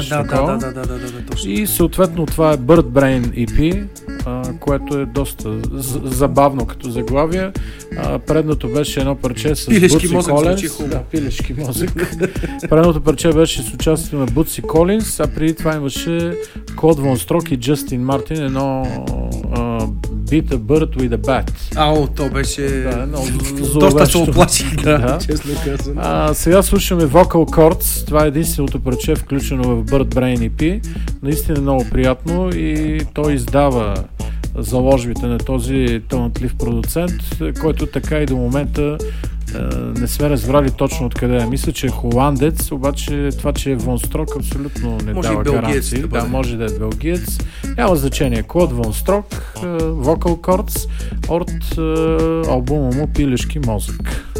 нещо такова. Да, точно. И съответно това е Bird Brain EP, което е доста забавно като заглавие. Предното беше едно парче с Пилешки Буци мозък, звучи Колинс. хубаво. Да, пилешки мозък. Предното парче беше с участието на Буци Колинс, а преди това имаше Клод Вон Строк и Джастин Мартин, едно Beat a Bird with a Bat. То беше... Да, доста се оплаших, честно казвам. Сега слушаме Vocal Chords. Това е единственото парче, включено в Bird Brain EP. Наистина много приятно и той издава заложбите на този талантлив продуцент, който така и до момента не сме разбрали точно откъде е. Мисля, че е холандец, обаче това, че е Вон Строк, абсолютно не може дава гаранции. Да, може да е белгиец. Няма значение. Клод Вон Строк, Vocal Chords от албума му Пилешки мозък.